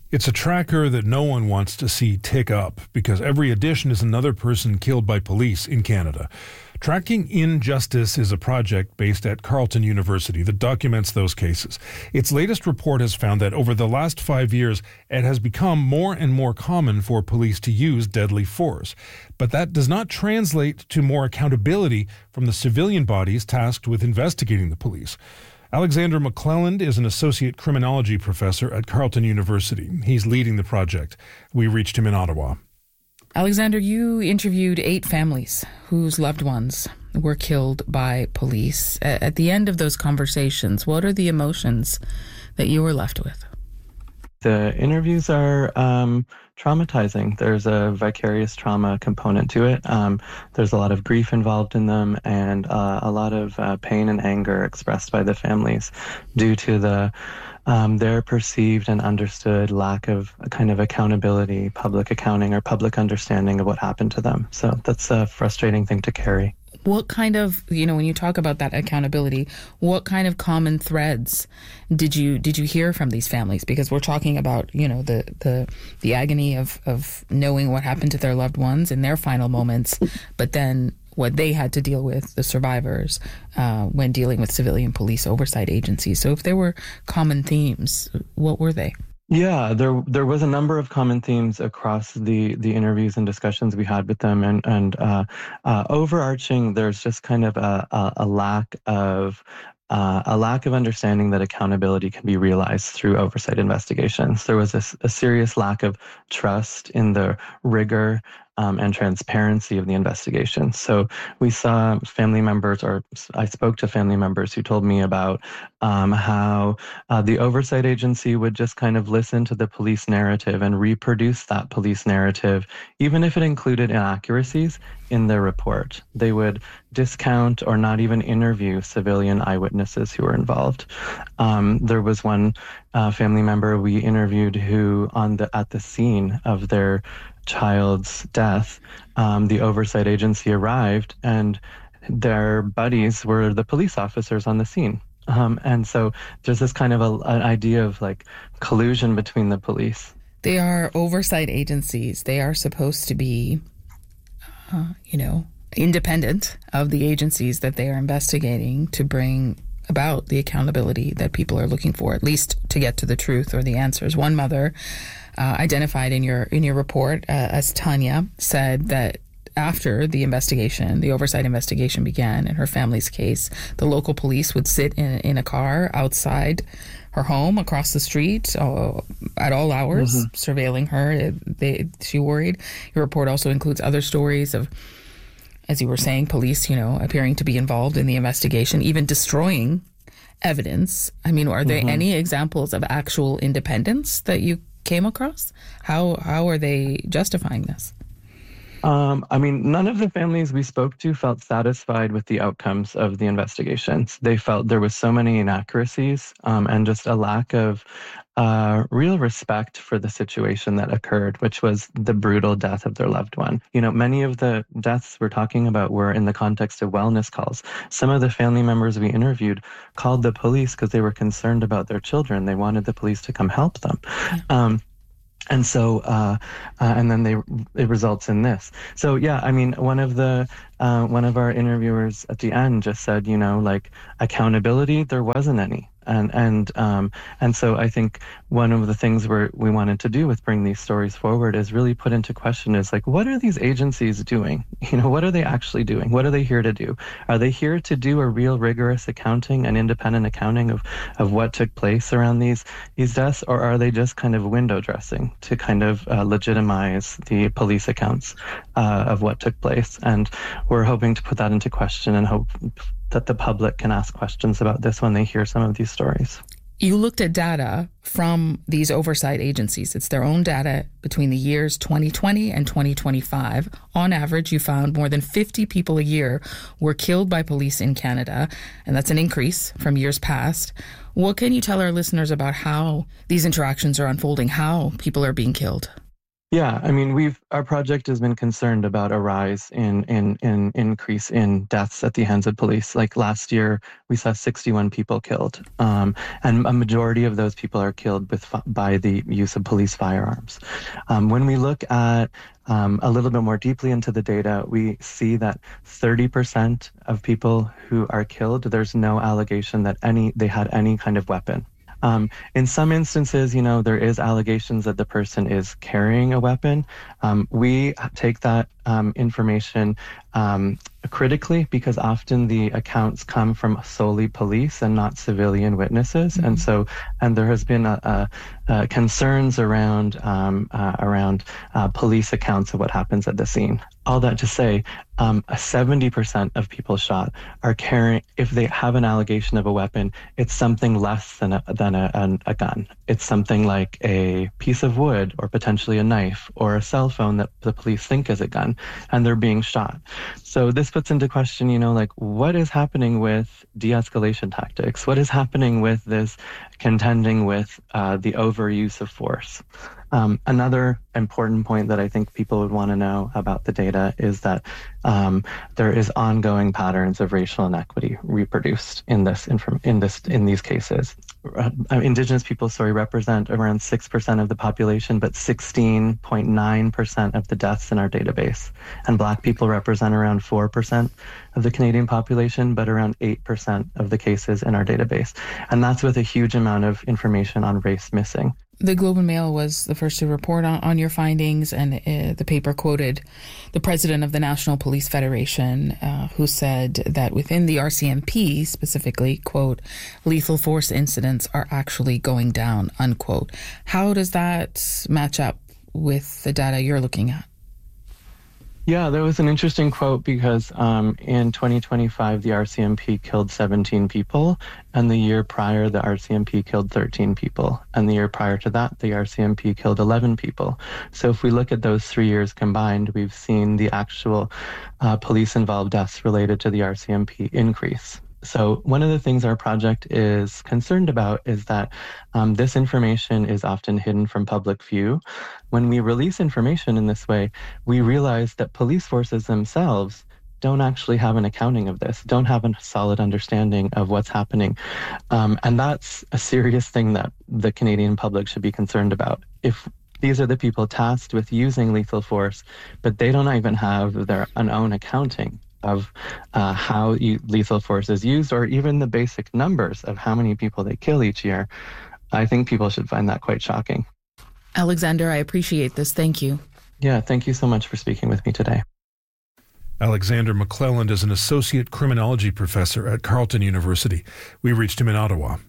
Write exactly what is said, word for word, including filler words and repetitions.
It's a tracker that no one wants to see tick up because every addition is another person killed by police in Canada. Tracking Injustice is a project based at Carleton University that documents those cases. Its latest report has found that over the last five years, it has become more and more common for police to use deadly force. But that does not translate to more accountability from the civilian bodies tasked with investigating the police. Alexander McClelland is an associate criminology professor at Carleton University. He's leading the project. We reached him in Ottawa. Alexander, you interviewed eight families whose loved ones were killed by police. At the end of those conversations, what are the emotions that you were left with? The interviews are um, traumatizing. There's a vicarious trauma component to it. Um, there's a lot of grief involved in them and uh, a lot of uh, pain and anger expressed by the families due to the um, their perceived and understood lack of a kind of accountability, public accounting, or public understanding of what happened to them. So that's a frustrating thing to carry. What kind of, you know, when you talk about that accountability, what kind of common threads did you did you hear from these families? Because we're talking about, you know, the the, the agony of, of knowing what happened to their loved ones in their final moments, but then what they had to deal with, the survivors, uh, when dealing with civilian police oversight agencies. So if there were common themes, what were they? Yeah, there there was a number of common themes across the, the interviews and discussions we had with them, and and uh, uh, overarching, there's just kind of a, a, a lack of uh, a lack of understanding that accountability can be realized through oversight investigations. There was a, a serious lack of trust in the rigor Um, and transparency of the investigation. So we saw family members, or I spoke to family members who told me about um, how uh, the oversight agency would just kind of listen to the police narrative and reproduce that police narrative, even if it included inaccuracies in their report. They would discount or not even interview civilian eyewitnesses who were involved. Um, there was one uh, family member we interviewed who, on the at the scene of their child's death, um, the oversight agency arrived and their buddies were the police officers on the scene. Um, and so there's this kind of a, an idea of like collusion between the police. They are oversight agencies. They are supposed to be, uh, you know, independent of the agencies that they are investigating to bring about the accountability that people are looking for, at least to get to the truth or the answers. One mother uh, identified in your in your report uh, as Tanya said that after the investigation, the oversight investigation began in her family's case, the local police would sit in, in a car outside her home across the street uh, at all hours, mm-hmm. surveilling her. They, she worried. Your report also includes other stories of, as you were saying, police, you know, appearing to be involved in the investigation, even destroying evidence. I mean, are there mm-hmm. any examples of actual independence that you came across? How how are they justifying this? Um, I mean, none of the families we spoke to felt satisfied with the outcomes of the investigations. They felt there was so many inaccuracies um, and just a lack of uh, real respect for the situation that occurred, which was the brutal death of their loved one. You know, many of the deaths we're talking about were in the context of wellness calls. Some of the family members we interviewed called the police because they were concerned about their children. They wanted the police to come help them. Yeah. Um, And so, uh, uh, and then they, it results in this. So, yeah, I mean, one of the, uh, one of our interviewers at the end just said, you know, like accountability, there wasn't any. And, and, um, and so I think one of the things we're, we wanted to do with bring these stories forward is really put into question is like, what are these agencies doing? You know, what are they actually doing? What are they here to do? Are they here to do a real rigorous accounting and independent accounting of, of what took place around these, these deaths? Or are they just kind of window dressing to kind of uh, legitimize the police accounts uh, of what took place? And we're hoping to put that into question and hope that the public can ask questions about this when they hear some of these stories. You looked at data from these oversight agencies. It's their own data between the years twenty twenty and twenty twenty-five. On average, you found more than fifty people a year were killed by police in Canada, and that's an increase from years past. What can you tell our listeners about how these interactions are unfolding, how people are being killed? Yeah, I mean, we've our project has been concerned about a rise in in in increase in deaths at the hands of police. Like last year, we saw sixty-one people killed, um, and a majority of those people are killed with by the use of police firearms. Um, when we look at um, a little bit more deeply into the data, we see that thirty percent of people who are killed, there's no allegation that any they had any kind of weapon. Um, in some instances, you know, there is allegations that the person is carrying a weapon. Um, we take that um, information um, critically because often the accounts come from solely police and not civilian witnesses, mm-hmm. and so and there has been a, a, a concerns around um, uh, around uh, police accounts of what happens at the scene. All that to say, um, seventy percent of people shot are carrying, if they have an allegation of a weapon, it's something less than a, than a, a, a gun. It's something like a piece of wood or potentially a knife or a cell phone that the police think is a gun, and they're being shot. So this puts into question, you know, like what is happening with de-escalation tactics? What is happening with this contending with uh, the overuse of force? Um, another important point that I think people would want to know about the data is that um, there is ongoing patterns of racial inequity reproduced in this inform- in this in these cases. Uh, Indigenous people, sorry, represent around six percent of the population, but sixteen point nine percent of the deaths in our database. And Black people represent around four percent of the Canadian population, but around eight percent of the cases in our database. And that's with a huge amount of information on race missing. The Globe and Mail was the first to report on, on your findings, and uh, the paper quoted the president of the National Police Federation, uh, who said that within the R C M P specifically, quote, lethal force incidents are actually going down, unquote. How does that match up with the data you're looking at? Yeah, that was an interesting quote because um, in twenty twenty-five, the R C M P killed seventeen people, and the year prior, the R C M P killed thirteen people, and the year prior to that, the R C M P killed eleven people. So if we look at those three years combined, we've seen the actual uh, police-involved deaths related to the R C M P increase. So one of the things our project is concerned about is that um, this information is often hidden from public view. When we release information in this way, we realize that police forces themselves don't actually have an accounting of this, don't have a solid understanding of what's happening. Um, and that's a serious thing that the Canadian public should be concerned about. If these are the people tasked with using lethal force, but they don't even have their own accounting of uh, how you, lethal force is used, or even the basic numbers of how many people they kill each year, I think people should find that quite shocking. Alexander, I appreciate this. Thank you. Yeah, thank you so much for speaking with me today. Alexander McClelland is an associate criminology professor at Carleton University. We reached him in Ottawa.